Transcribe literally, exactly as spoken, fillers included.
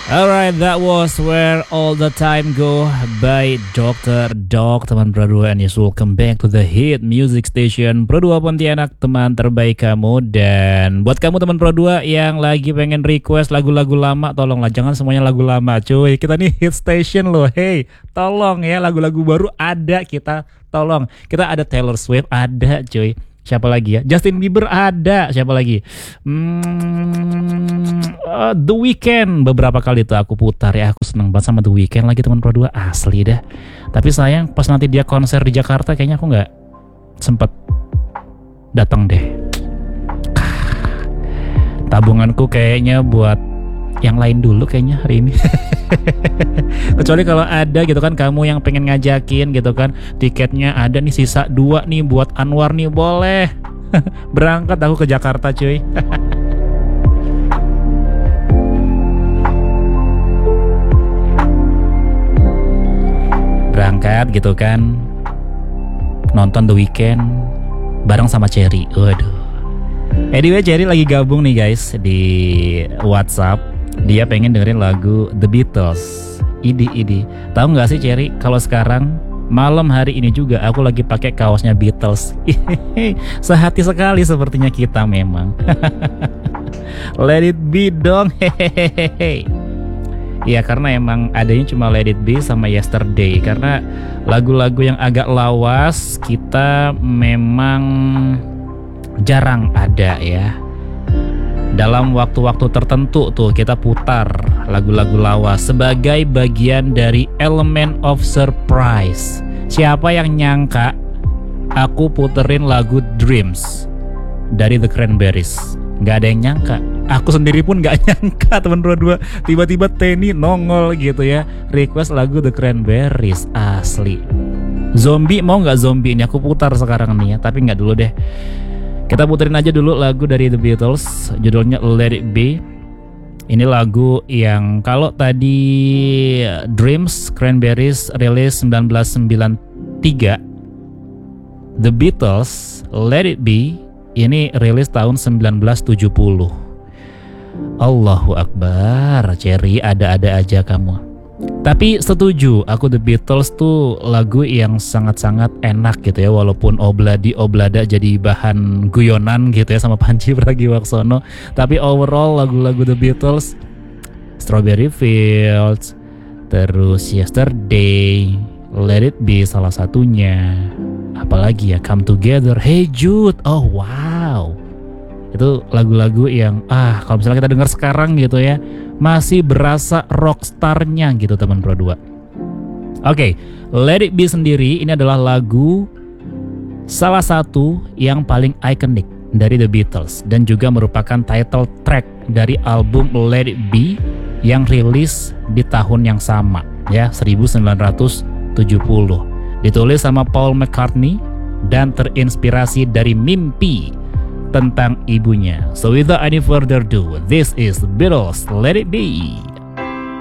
Alright, that was Where All The Time Go by dokter Dog, teman Pro dua, and yes, welcome back to the hit music station Pro dua Pontianak, teman terbaik kamu. Dan buat kamu teman Pro dua yang lagi pengen request lagu-lagu lama, tolonglah jangan semuanya lagu lama cuy. Kita nih hit station loh, hey tolong ya, lagu-lagu baru ada kita, tolong. Kita ada Taylor Swift, ada cuy. Siapa lagi ya? Justin Bieber ada. Siapa lagi? Hmm, uh, The Weeknd. Beberapa kali tuh aku putar ya. Aku seneng banget sama The Weeknd lagi teman Pro dua. Asli dah. Tapi sayang pas nanti dia konser di Jakarta kayaknya aku gak sempet datang deh. Tabunganku kayaknya buat yang lain dulu kayaknya hari ini. Kecuali kalau ada gitu kan, kamu yang pengen ngajakin gitu kan, tiketnya ada nih sisa dua nih buat Anwar nih, boleh. Berangkat aku ke Jakarta cuy. Berangkat gitu kan, nonton The Weeknd bareng sama Cherry. Waduh. Anyway, Cherry lagi gabung nih guys di WhatsApp. Dia pengen dengerin lagu The Beatles. Idi idi. Tahu nggak sih Cherry, kalau sekarang malam hari ini juga aku lagi pakai kaosnya Beatles. Sehati sekali sepertinya kita memang. Let It Be dong. Hehehe. Ya karena emang adanya cuma Let It Be sama Yesterday. Karena lagu-lagu yang agak lawas kita memang jarang ada ya. Dalam waktu-waktu tertentu tuh kita putar lagu-lagu lawas sebagai bagian dari elemen of surprise. Siapa yang nyangka aku puterin lagu Dreams dari The Cranberries? Gak ada yang nyangka. Aku sendiri pun gak nyangka teman Pro dua. Tiba-tiba Tenny nongol gitu ya, request lagu The Cranberries. Asli. Zombie, mau gak zombie ini? Aku putar sekarang nih ya, tapi gak dulu deh. Kita puterin aja dulu lagu dari The Beatles, judulnya Let It Be. Ini lagu yang kalau tadi Dreams Cranberries rilis seribu sembilan ratus sembilan puluh tiga, The Beatles Let It Be ini rilis tahun seribu sembilan ratus tujuh puluh. Allahu Akbar, Cherry ada-ada aja kamu. Tapi setuju, aku The Beatles tuh lagu yang sangat-sangat enak gitu ya. Walaupun obladi oblada jadi bahan guyonan gitu ya sama Panji Pragiwaksono, tapi overall lagu-lagu The Beatles, Strawberry Fields, terus Yesterday, Let It Be salah satunya. Apalagi ya, Come Together, Hey Jude, oh wow. Itu lagu-lagu yang ah kalau misalnya kita dengar sekarang gitu ya, masih berasa rockstarnya gitu teman Pro dua. Oke, okay, Let It Be sendiri ini adalah lagu salah satu yang paling ikonik dari The Beatles dan juga merupakan title track dari album Let It Be yang rilis di tahun yang sama ya, seribu sembilan ratus tujuh puluh. Ditulis sama Paul McCartney dan terinspirasi dari mimpi tentang ibunya. So without any further ado, this is Beatles Let It Be.